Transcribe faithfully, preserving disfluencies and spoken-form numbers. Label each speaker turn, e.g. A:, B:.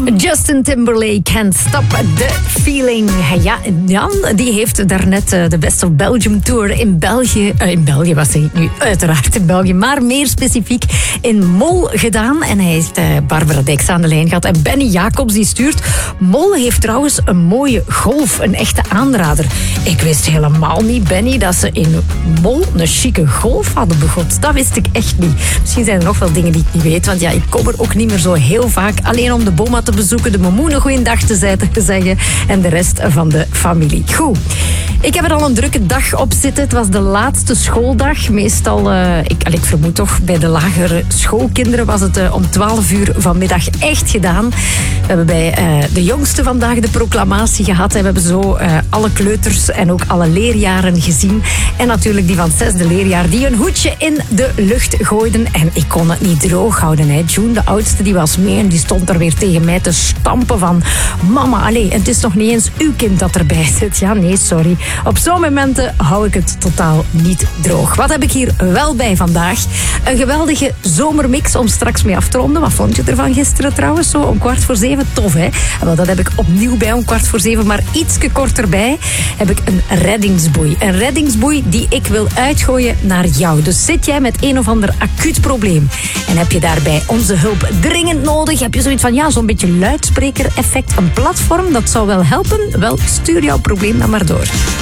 A: Justin Timberlake, Can't Stop the Feeling. Ja, Jan die heeft daarnet de Best of Belgium Tour in België... Uh, in België, wat zeg ik nu? Uiteraard in België, maar meer specifiek in Mol gedaan. En hij heeft uh, Barbara Dijks aan de lijn gehad en Benny Jacobs die stuurt. Mol heeft trouwens een mooie golf, een echte aanrader. Ik wist helemaal niet, Benny, dat ze in Mol een chique golf hadden begot. Dat wist ik echt niet. Misschien zijn er nog wel dingen die ik niet weet, want ja, ik kom er ook niet meer zo heel vaak. Alleen om de Boma te bezoeken, de Momoen een goeiedag te zeggen en de rest van de familie. Goed. Ik heb er al een drukke dag op zitten. Het was de laatste schooldag. Meestal, uh, ik, ik vermoed toch, bij de lagere schoolkinderen was het uh, om twaalf uur vanmiddag echt gedaan. We hebben bij uh, de jongste vandaag de proclamatie gehad. En we hebben zo uh, alle kleuters en ook alle leerjaren gezien. En natuurlijk die van het zesde leerjaar die een hoedje in de lucht gooiden. En ik kon het niet droog houden. Hè. June, de oudste, die was mee en die stond er weer tegen mij te stampen van... Mama, allee, het is nog niet eens uw kind dat erbij zit. Ja, nee, sorry. Op zo'n momenten hou ik het totaal niet droog. Wat heb ik hier wel bij vandaag? Een geweldige zomermix om straks mee af te ronden. Wat vond je ervan gisteren trouwens? Zo om kwart voor zeven. Tof, hè? Wel, dat heb ik opnieuw bij om kwart voor zeven. Maar ietske korter bij heb ik een reddingsboei. Een reddingsboei die ik wil uitgooien naar jou. Dus zit jij met een of ander acuut probleem en heb je daarbij onze hulp dringend nodig? Heb je zoiets van, ja, zo'n beetje luidspreker-effect, een platform, dat zou wel helpen? Wel, stuur jouw probleem dan maar door.